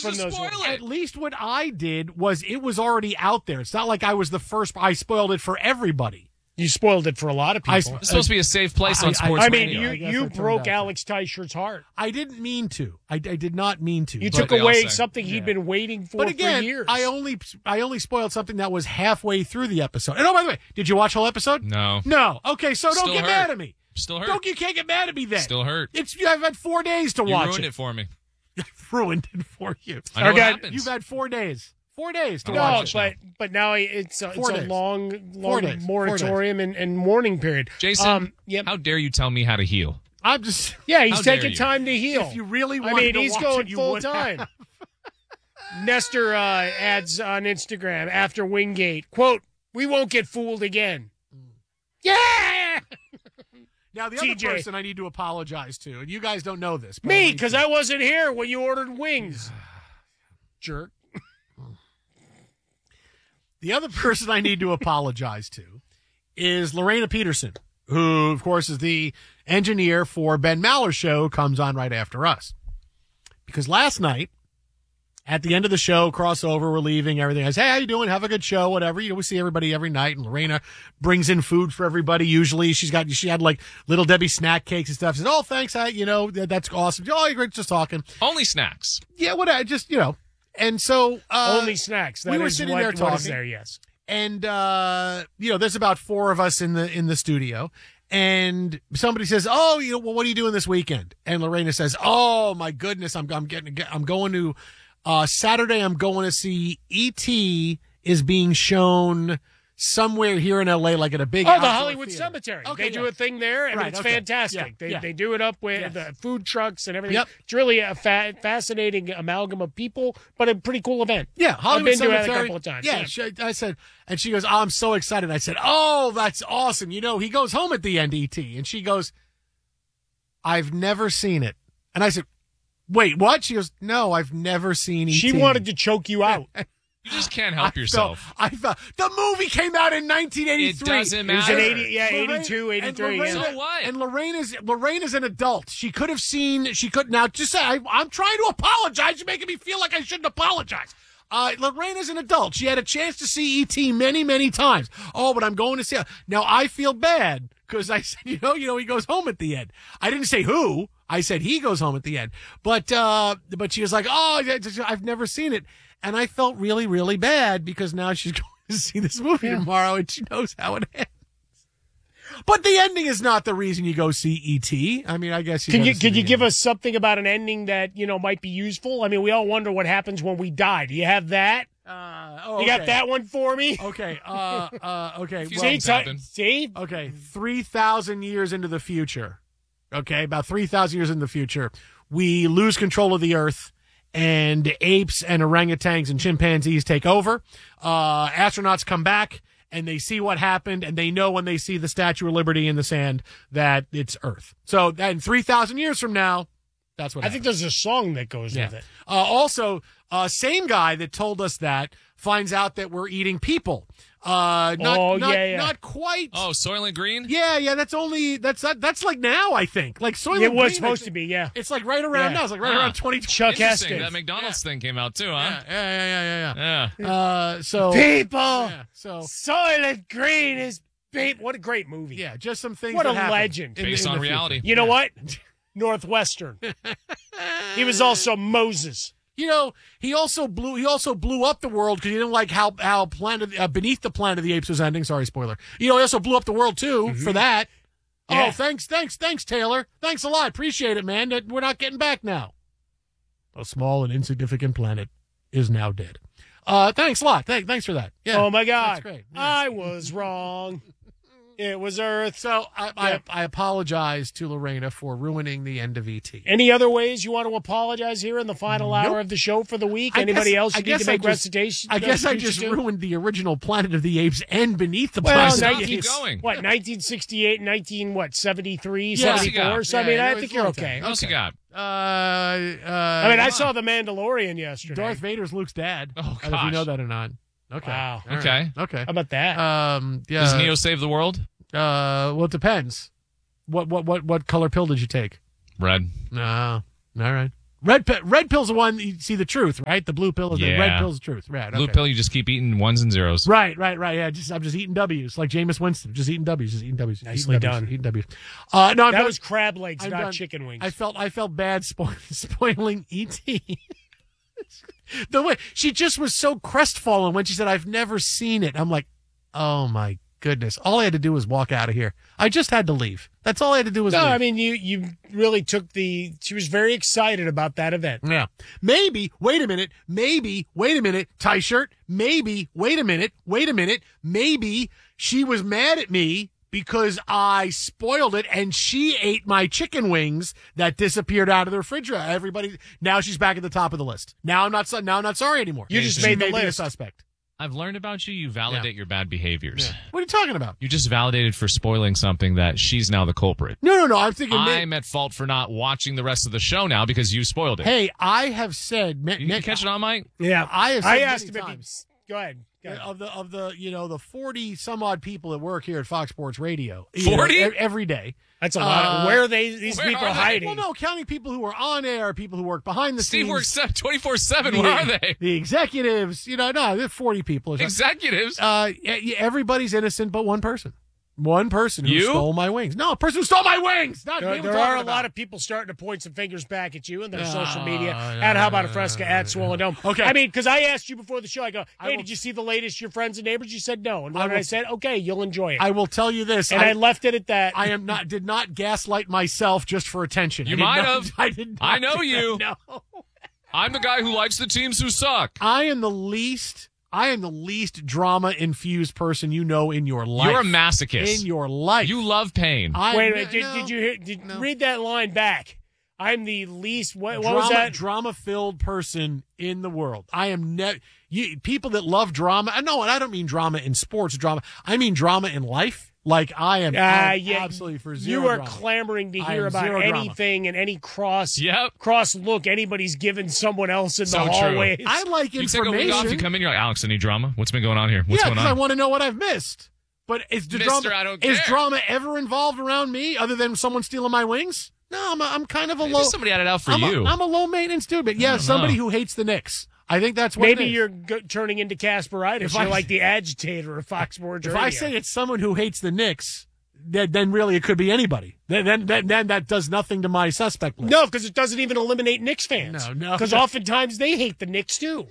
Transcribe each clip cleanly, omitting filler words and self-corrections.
from those spoil ones. it. At least what I did was it was already out there. It's not like I was the first. I spoiled it for everybody. You spoiled it for a lot of people. It's supposed to be a safe place on sports I mean, radio. guess you that turned broke out. Alex Teichert's heart. I didn't mean to. I did not mean to. You But- took they all away say. something he'd been waiting for But again, years. I only spoiled something that was halfway through the episode. And oh, by the way, did you watch the whole episode? No. No. Okay, so don't Still get hurt. mad at me. Still hurt. You can't get mad at me then. Still hurt. I've had 4 days to You watch ruined it for me. Ruined it for you. I know what Okay. happens. You've had 4 days. 4 days to I'm no, watch watching it. but now it's a 4 days. long 4 days. 4 moratorium and mourning period. Jason, Yep. how dare you tell me how to heal? I'm just. Yeah, he's How dare taking you. time to heal. If you really I wanted mean, to he's watch going it, you full would have. time. Nestor adds on Instagram after Wingate, quote, "We won't get fooled again." Yeah! Now, the other TJ. person I need to apologize to, and you guys don't know this. but Me, because I wasn't here when you ordered wings. Jerk. The other person I need to apologize to is Lorena Peterson, who, of course, is the engineer for Ben Maller's show, comes on right after us. Because last night, at the end of the show, crossover, we're leaving, everything. I say, hey, how you doing? Have a good show, whatever. You know, we see everybody every night, and Lorena brings in food for everybody. Usually, she had like Little Debbie snack cakes and stuff. She says, oh, thanks, that's awesome. Oh, you're great, just talking. Only snacks. Yeah, just, And so Only snacks. That we were is sitting what- there what is talking. there, yes. And there's about 4 of us in the studio, and somebody says, "Oh, well, what are you doing this weekend?" And Lorena says, "Oh my goodness, I'm going to Saturday. I'm going to see E.T. is being shown somewhere here in L.A. like at a big Oh, the outdoor Hollywood theater. Cemetery. Okay, They do yeah. a thing there, and Right, it's okay. fantastic. Yeah, They do it up with Yes. the food trucks and everything. Yep. It's really a fascinating amalgam of people, but a pretty cool event. Yeah, Hollywood I've been to it Cemetery. a couple of times. Yeah, I said, and she goes, oh, I'm so excited. I said, oh, that's awesome. He goes home at the end, E.T. And she goes, I've never seen it. And I said, wait, what? She goes, no, I've never seen E.T. She wanted to choke you out. You just can't help yourself. I felt the movie came out in 1983. It doesn't It was matter. in 82, and 83. Lorena, Yeah. So what? And Lorena's an adult. She could have seen. She could now. Just say I'm trying to apologize. You're making me feel like I shouldn't apologize. Lorena's an adult. She had a chance to see E.T. many, many times. Oh, but I'm going to see it. Now I feel bad because I said, he goes home at the end. I didn't say who. I said he goes home at the end. But she was like, oh, I've never seen it. And I felt really, really bad because now she's going to see this movie tomorrow and she knows how it ends. But the ending is not the reason you go see E.T. I mean, I guess Can you give us something about an ending that might be useful? I mean, we all wonder what happens when we die. Do you have that? You got that one for me? Okay. Okay. Few Well, things happen. See? okay. 3,000 years into the future. Okay. About 3,000 years in the future, we lose control of the earth. And apes and orangutans and chimpanzees take over. Astronauts come back and they see what happened, and they know when they see the Statue of Liberty in the sand that it's Earth. So then 3,000 years from now, that's what I happens. think there's a song that goes with it. Also, same guy that told us that finds out that we're eating people. Not quite. Oh, Soylent Green? Yeah, that's like now, I think. Like Soylent It was Green, supposed to be, yeah. It's like right around Yeah. now. It's like right around 2020. Chuck Interesting. Heston. That McDonald's thing came out too, huh? Yeah. Yeah. So People! yeah, so Soylent Green is babe. What a great movie. yeah, just some things. What that a happened legend. in Based the on future. reality. You know what? Northwestern. He was also Moses. He also blew up the world because he didn't like how Beneath the Planet of the Apes was ending. Sorry, spoiler. He also blew up the world too for that. Yeah. Oh, thanks, Taylor. Thanks a lot. Appreciate it, man. We're not getting back now. A small and insignificant planet is now dead. Thanks a lot. Thanks for that. Yeah. Oh, my God. That's great. Yeah. I was wrong. It was Earth. So I apologize to Lorena for ruining the end of E.T. Any other ways you want to apologize here in the final hour Nope. of the show for the week? I Anybody guess- else I you need guess to make I just- recitation? I guess I restitution just to? ruined the original Planet of the Apes and Beneath the Well, Planet Stop, of the keep Apes. going. What, 1968, 73, Yeah. 74? So, I Yeah, mean, it I was think a you're long okay. time. What else you got? I mean, I saw The Mandalorian yesterday. Darth Vader's Luke's dad. Oh, I don't know if you gosh. know that or not. Okay. Wow. All right. Okay. Okay. How about that? Yeah. Does Neo save the world? Well, it depends. What color pill did you take? Red. No. All right. Red pill's the one you see the truth, right? The blue pill is the red pill's the truth. Right. Blue okay. pill, you just keep eating ones and zeros. Right. Yeah, I'm just eating W's like Jameis Winston. Just eating W's. Nicely done. Eating W's. No, that was crab legs, I'm not done. chicken wings. I felt bad spoiling E.T. The way she just was so crestfallen when she said, "I've never seen it." I'm like, oh my goodness! All I had to do was walk out of here. I just had to leave. That's all I had to do was leave. I mean, you really took she was very excited about that event. Yeah. Maybe, wait a minute, tie shirt. Maybe, wait a minute. Maybe she was mad at me because I spoiled it and she ate my chicken wings that disappeared out of the refrigerator. Now she's back at the top of the list. Now I'm not sorry anymore. You just She made the may be a list. suspect. I've learned about you. You validate your bad behaviors. Yeah. What are you talking about? You just validated for spoiling something that she's now the culprit. No. I'm thinking. I'm at fault for not watching the rest of the show now because you spoiled it. Hey, I have said. You can catch it on, Mike? Yeah, I have said I asked many him times. Go ahead. Of the the 40 some odd people that work here at Fox Sports Radio 40? every day. That's a lot. Where are these where people are they? hiding? Well, no, counting people who are on air, people who work behind the Steve scenes. works 24/7. Where are they? The executives, no, there's 40 people. Executives? Everybody's innocent but one person. One person who You? stole my wings. No, a person who stole my wings. Not me. There are a lot of people starting to point some fingers back at you in their social media. At How About a Fresca, at Swollen Dome. Okay. I mean, because I asked you before the show, I go, hey, will- did you see the latest Your Friends and Neighbors? You said no. And I when will- I said, okay, you'll enjoy it. I will tell you this. and I left it at that. I did not gaslight myself just for attention. You I did might not- have. I did not. I know do you. that, No. I'm the guy who likes the teams who suck. I am the least drama infused person you know in your life. You're a masochist. In your life. You love pain. Wait a minute. Did you hear? Read that line back? I'm the least. What was that? Drama-filled person in the world. I am people that love drama. No, and I don't mean drama in sports drama. I mean drama in life. Like I am absolutely for zero. You are drama. clamoring to I hear am about zero drama. anything and any cross look anybody's given someone else in So the true. hallways. I like You take a week off, you information. come in, you're like, Alex, any drama? What's been going on here? What's Yeah, going because I on? want to know what I've missed. But is Mister, I don't care. drama ever involved around me other than someone stealing my wings? No, I'm kind of a Maybe low. somebody had it out for I'm you. I'm a low maintenance dude, but yeah, don't somebody know. who hates the Knicks. I think that's what Maybe it is. you're turning into Casperitis. If You're I- like the agitator of Fox Sports If Radio. I say it's someone who hates the Knicks, then really it could be anybody. Then that does nothing to my suspect list. no, because it doesn't even eliminate Knicks fans. No. Because oftentimes they hate the Knicks too.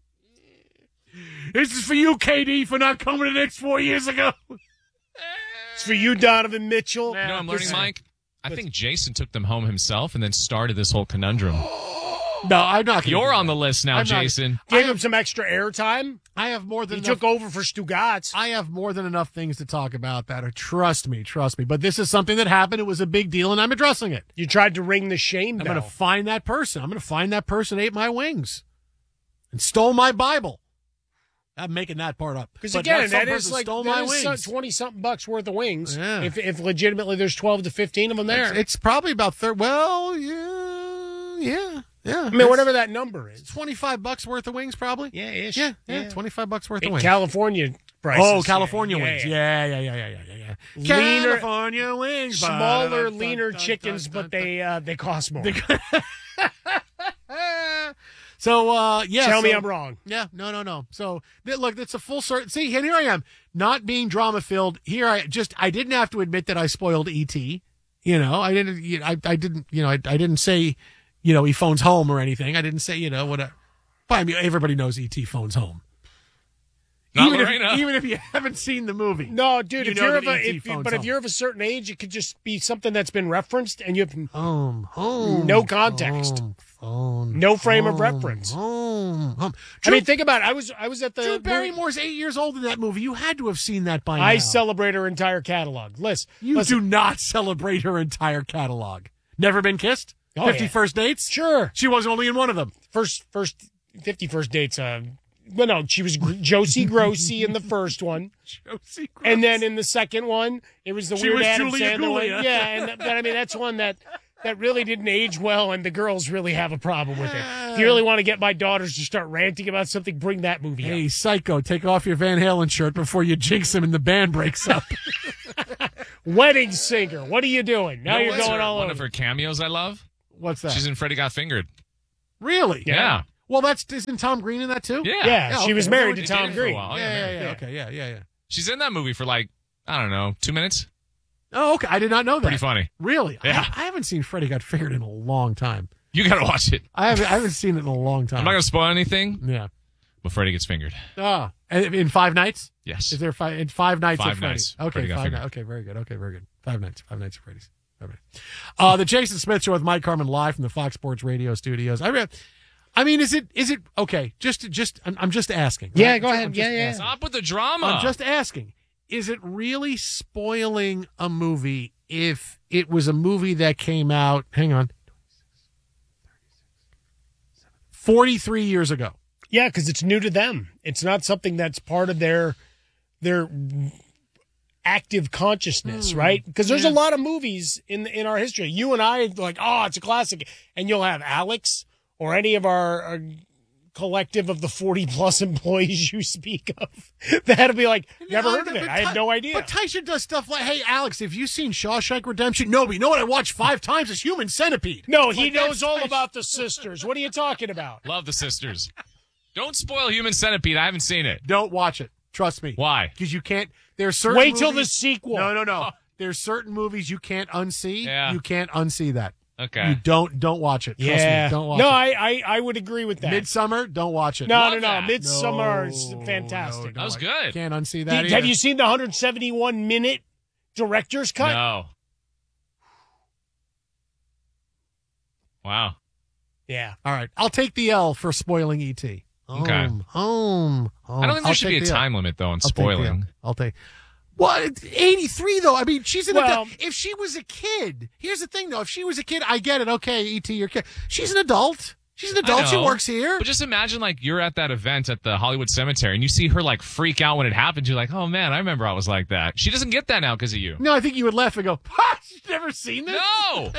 This is for you, KD, for not coming to the Knicks 4 years ago. It's for you, Donovan Mitchell. You know what I'm learning, Listen, Mike? I think Jason took them home himself and then started this whole conundrum. No, I'm not. Gonna You're do on that. the list now, I'm not- Jason. Gave him some extra airtime. I have more than He enough. took over for Stugatz. I have more than enough things to talk about that. Trust me. But this is something that happened. It was a big deal, and I'm addressing it. You tried to ring the shame I'm bell. going to find that person. I'm going to find that person ate my wings and stole my Bible. I'm making that part up. Because But again, some that is person like stole my wings. 20-something bucks worth of wings. Yeah. If legitimately there's 12 to 15 of them there. It's probably about Well, yeah. I mean, whatever that number is. $25 worth of wings, probably. Yeah, ish. Yeah. $25 worth of In wings. California prices. Oh, California wings. Yeah. Yeah. Leaner- California wings. Smaller, leaner chickens, but they cost more. So, yeah. Tell me I'm wrong. Yeah, no. So, look, it's a full circle. See, and here I am, not being drama filled. I didn't have to admit that I spoiled E.T. I didn't say, he phones home or anything. I didn't say, whatever. But I mean, everybody knows E.T. phones home. Not Lorena. Even if you haven't seen the movie. No, dude. You If know you're that of E.T. phones if home. you're of a certain age, it could just be something that's been referenced, and you have Home. no context, Phone. no frame of reference. Home. I mean, think about it. I was at the Drew Barrymore's 8 years old in that movie. You had to have seen that by now. I celebrate her entire catalog. Listen, You do not celebrate her entire catalog. Never been kissed? Oh, 50 yeah. First Dates? Sure. She was only in one of them. First 50 first dates. Well, no, she was Josie Grossi in the first one, Josie Gross. and then in the second one, it was the She weird was Adam Julia Sandler one. Gulia. Yeah, but I mean that's one that really didn't age well, and the girls really have a problem with it. If you really want to get my daughters to start ranting about something, bring that movie Hey, up. psycho, take off your Van Halen shirt before you jinx him and the band breaks up. Wedding Singer. What are you doing? Now you're What's going her- all one over. of her cameos I love. What's that? She's in Freddie Got Fingered. Really? Yeah. Well, isn't Tom Green in that too? Yeah. Yeah, Yeah, she was okay. married They to dated Tom for a Green. while. Yeah. Okay. Yeah. She's in that movie for like, I don't know, 2 minutes. Oh, okay. I did not know that. Pretty funny. Really? Yeah. I haven't seen Freddy Got Fingered in a long time. You got to watch it. I haven't seen it in a long time. I'm not going to spoil anything, Yeah. but Freddy gets fingered. Oh, in 5 nights? Yes. Is there in 5 nights? 5 of Freddy? nights. Okay, Freddy got 5 fingered. nights. Okay, very good. Okay, very good. 5 nights. 5 nights of Freddy's. 5 nights. The Jason Smith Show with Mike Carmen live from the Fox Sports Radio studios. I mean, is it okay? I'm just asking. Yeah, right? go ahead. I'm just Yeah. asking. Stop with the drama. I'm just asking. Is it really spoiling a movie if it was a movie that came out, hang on, 43 years ago? Yeah, because it's new to them. It's not something that's part of their active consciousness, right? Because there's a lot of movies in our history. You and I like, oh, it's a classic, and you'll have Alex or any of our collective of the 40-plus employees you speak of that'll be like, never heard of it. I had no idea. But Tyson does stuff like, hey, Alex, have you seen Shawshank Redemption? No, but you know what I watched 5 times is Human Centipede. No, he Like, knows that's all Tyson. about the sisters. What are you talking about? Love the sisters. Don't spoil Human Centipede. I haven't seen it. Don't watch it. Trust me. Why? Because you can't. There's certain Wait till the movies- sequel. No. There's certain movies you can't unsee. Yeah. You can't unsee that. Okay. You don't watch it. Trust Yeah. me. Don't watch No, it. I would agree with that. Midsummer, don't watch it. No. Love that. Midsummer is No, fantastic. That was I good. can't unsee that. Have you seen the 171-minute director's cut? No. Wow. Yeah. All right. I'll take the L for spoiling E.T. Okay. Home. I don't think there should be a time limit, though, on spoiling. I'll take. Well, it's 83 though. I mean, she's an Well- adult. If she was a kid, here's the thing though. If she was a kid, I get it. Okay, E.T., you're a kid. She's an adult. She's an adult. I She know. works here. But just imagine, like, you're at that event at the Hollywood Cemetery, and you see her, like, freak out when it happens. You're like, oh, man, I remember I was like that. She doesn't get that now because of you. No, I think you would laugh and go, "Ha! She's never seen this." No!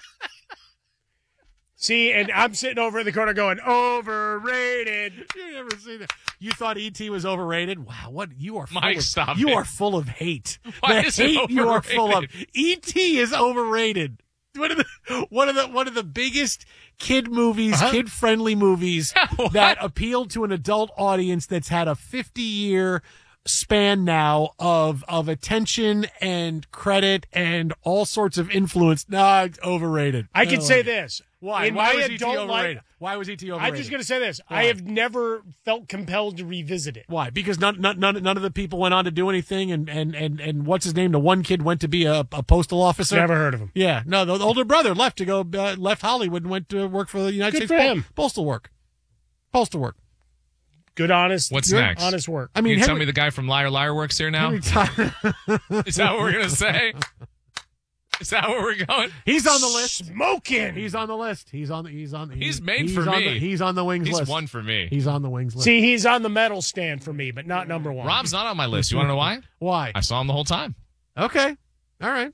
See, and I'm sitting over in the corner going, overrated. You've never seen it. You thought E.T. was overrated? Wow, what you are! Full Mike, of, stop You it. are full of hate. Why the is it hate you are full of. overrated? E.T. is overrated. One of the biggest kid movies, kid friendly movies What? that appeal to an adult audience that's had a 50-year span now of attention and credit and all sorts of influence. Nah, it's overrated. I can say this. Why? In Why my was E.T. adult overrated? life, Why was E.T. overrated? I'm just going to say this. Why? I have never felt compelled to revisit it. Why? Because none of the people went on to do anything, and what's his name? The one kid went to be a postal officer. Never heard of him. Yeah, no, the older brother left to go left Hollywood and went to work for the United Good States for him. Postal work. Postal work. Good, honest. What's good, next? Honest work. I mean, you tell me the guy from Liar Liar works here now? Henry Tyler- Is that what we're going to say? Is that where we're going? he's on the list. Smoking. He's on the list. He's made for me. He's on the wings He's list. one for me. He's on the wings list. See, he's on the medal stand for me, but not number one. Rob's not on my list. You want to know why? Why? I saw him the whole time. Okay. All right.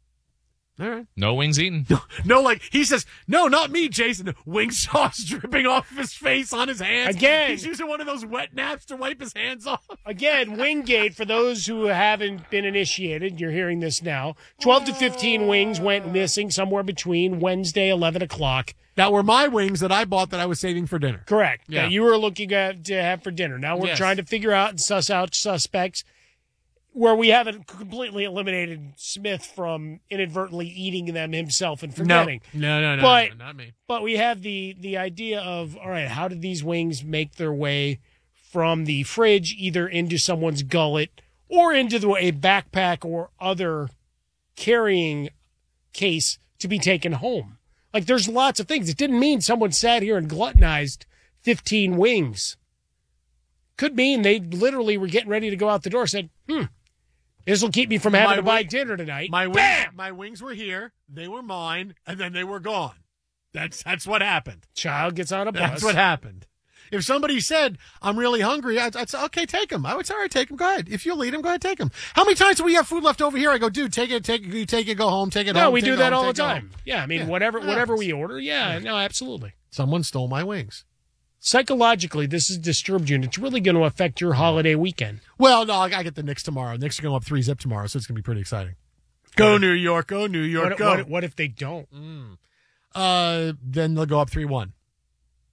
No wings eaten. No, like he says, no, not me, Jason. Wing sauce dripping off his face on his hands. Again. He's using one of those wet naps to wipe his hands off. Again, Wingate, for those who haven't been initiated, you're hearing this now. 12 to 15 wings went missing somewhere between Wednesday, 11 o'clock. That were my wings that I bought that I was saving for dinner. Correct. Yeah. That you were looking at to have for dinner. Now we're Yes. trying to figure out and suss out suspects where we haven't completely eliminated Smith from inadvertently eating them himself and forgetting. No, But- not me. But we have the idea of, all right, how did these wings make their way from the fridge either into someone's gullet or into a backpack or other carrying case to be taken home? Like, there's lots of things. It didn't mean someone sat here and gluttonized 15 wings. Could mean they literally were getting ready to go out the door, said, this will keep me from having My to buy wing- dinner tonight. My wings were here. They were mine, and then they were gone. That's what happened. Child gets on a bus. That's what happened. If somebody said, I'm really hungry, I'd say, okay, take them. I would say, all right, take them. Go ahead. If you'll eat them, go ahead, take them. How many times do we have food left over here? I go, dude, you take it, go home, take it home. No, we take do it that home, all the take it home. time. Yeah, I mean, Yeah, whatever it happens. we order. Yeah, no, absolutely. Someone stole my wings. Psychologically, this is disturbed you, and it's really going to affect your holiday weekend. Well, no, I get the Knicks tomorrow. Knicks are going up 3-0 tomorrow, so it's going to be pretty exciting. Go New York, go New York, What, go. what if they don't? Then they'll go up 3-1.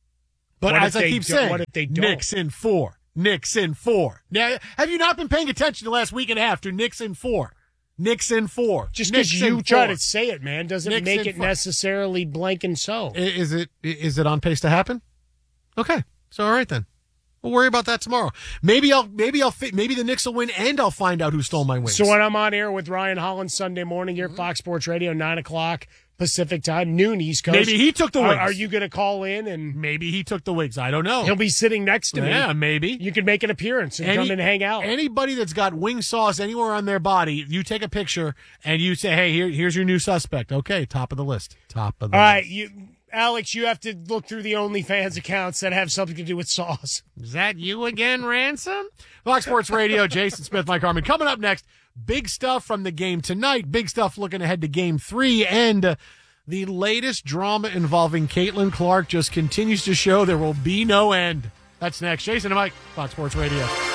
But What as if I they keep don't- saying, what if they don't? Knicks in 4. Knicks in 4. Now, have you not been paying attention the last week and a half to Knicks in 4? Knicks in 4. Just Knicks because in you try 4. to say it, man, doesn't Knicks make in it 4. necessarily blank and so. Is it on pace to happen? Okay. So all right then. We'll worry about that tomorrow. Maybe the Knicks will win and I'll find out who stole my wings. So when I'm on air with Ryan Hollins Sunday morning here at Fox Sports Radio, 9:00 Pacific time, noon East Coast. Maybe he took the wings. Are you going to call in and Maybe he took the wigs. I don't know. he'll be sitting next to me? Yeah, maybe. You can make an appearance and come and hang out. Anybody that's got wing sauce anywhere on their body, you take a picture and you say, "Hey, here's your new suspect." Okay, top of the list. Top of the All list. right, Alex, you have to look through the OnlyFans accounts that have something to do with sauce. Is that you again, Ransom? Fox Sports Radio, Jason Smith, Mike Harmon. Coming up next, big stuff from the game tonight. Big stuff looking ahead to Game 3. And the latest drama involving Caitlin Clark just continues to show there will be no end. That's next. Jason and Mike, Fox Sports Radio.